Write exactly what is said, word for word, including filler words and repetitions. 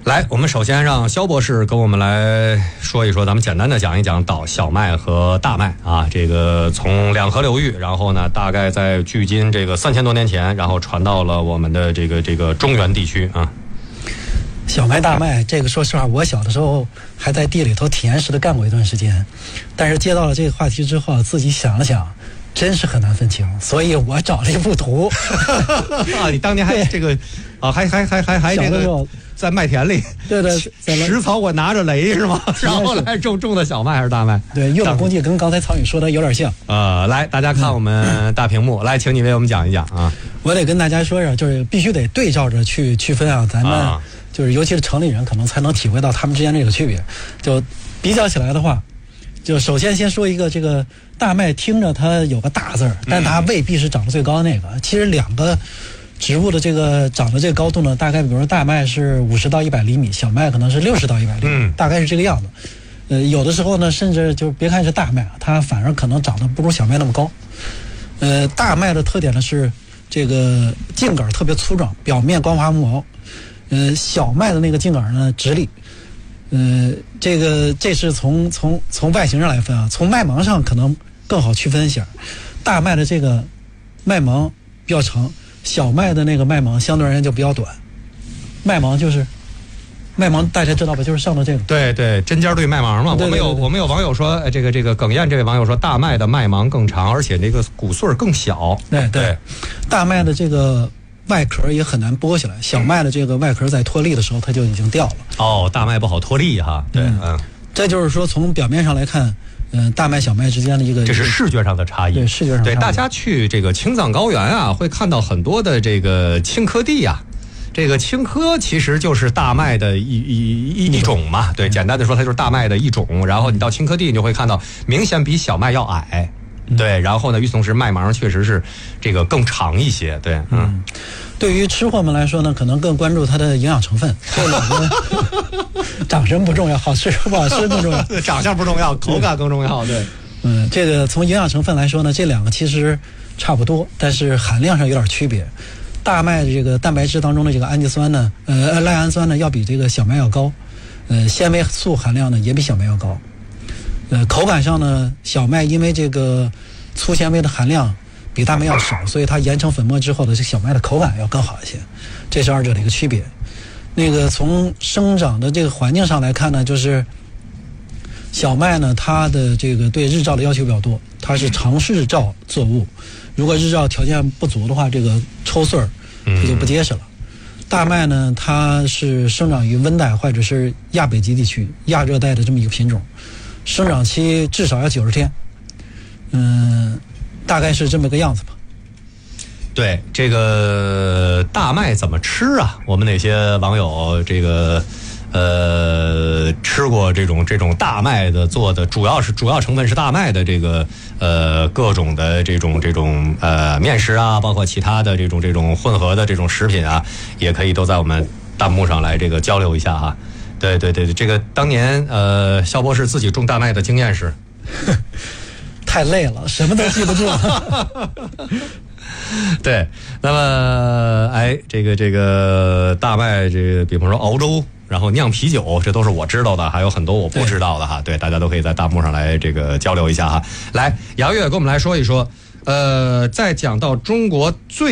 来，我们首先让肖博士跟我们来说一说，咱们简单的讲一讲岛小麦和大麦啊，这个从两河流域，然后呢，大概在距今这个三千多年前，然后传到了我们的这个这个中原地区啊。 小麦大麦，这个说实话，我小的时候还在地里头体验式的干过一段时间，但是接到了这个话题之后，自己想了想，真是很难分清，所以我找了一幅图。 啊，你当年还这个啊，还还还还还这个在麦田里， 对对， 食草我拿着雷是吗？然后来种种的小麦还是大麦？ 对，用的工具跟刚才曹宇说的有点像。 呃，来，大家看我们大屏幕，来，请你为我们讲一讲啊。 我得跟大家说说，就是必须得对照着去区分啊，咱们。啊就是尤其是城里人可能才能体会到他们之间这个区别。就比较起来的话，就首先先说一个，这个大麦听着它有个大字儿，但它未必是长得最高的那个。其实两个植物的这个长的这个高度呢，大概比如说大麦是五十到一百厘米，小麦可能是六十到一百厘米，大概是这个样子。呃，有的时候呢，甚至就别看是大麦，它反而可能长得不如小麦那么高。呃，大麦的特点呢是这个茎秆特别粗壮，表面光滑无毛。呃，小麦的那个茎秆呢直立，呃，这个这是从从从外形上来分啊，从麦芒上可能更好区分一下。大麦的这个麦芒比较长，小麦的那个麦芒相对而言就比较短。麦芒就是麦芒，大家知道吧？就是上的这个。 对对，针尖对麦芒嘛。 对对对对， 我们有我们有网友说，呃、这个这个耿燕这位网友说，大麦的麦芒更长，而且这个谷穗更小。 对 对, 对，大麦的这个外壳也很难剥下来，小麦的这个外壳在脱粒的时候它就已经掉了。 哦，大麦不好脱粒哈。对，嗯，嗯这就是说从表面上来看，嗯、呃，大麦小麦之间的一个， 这是视觉上的差异。 对，视觉上的差异。 对，大家去这个青藏高原啊，会看到很多的这个青稞地啊。这个青稞其实就是大麦的一一一一种嘛，对，简单的说它就是大麦的一种。然后你到青稞地，你就会看到明显比小麦要矮。对，然后呢，与此同时，麦芒确实是这个更长一些。对，嗯， 嗯对于吃货们来说呢，可能更关注它的营养成分。这两个长身不重要，好吃不好吃不重要， 长相不重要，口感更重要。对， 嗯，这个从营养成分来说呢，这两个其实差不多，但是含量上有点区别。大麦这个蛋白质当中的这个氨基酸呢，呃，赖氨酸呢要比这个小麦要高，呃，纤维素含量呢也比小麦要高。呃，口感上呢，小麦因为这个粗纤维的含量比大麦要少，所以它研成粉末之后的这小麦的口感要更好一些，这是二者的一个区别。那个从生长的这个环境上来看呢，就是小麦呢，它的这个对日照的要求比较多，它是长日照作物，如果日照条件不足的话，这个抽穗儿它就不结实了。大麦呢，它是生长于温带或者是亚北极地区、亚热带的这么一个品种。生长期至少要九十天，嗯，大概是这么个样子吧。 对，这个大麦怎么吃啊？我们哪些网友这个呃吃过这种这种大麦的做的，主要是主要成分是大麦的这个呃各种的这种这种呃面食啊，包括其他的这种这种混合的这种食品啊，也可以都在我们弹幕上来这个交流一下哈。对对对，这个当年呃，肖博士自己种大麦的经验是， 太累了，什么都记不住。 对，那么哎，这个这个大麦，这个比方说熬粥，然后酿啤酒，这都是我知道的，还有很多我不知道的哈。对，大家都可以在弹幕上来这个交流一下哈。来，杨月跟我们来说一说，呃，在讲到中国最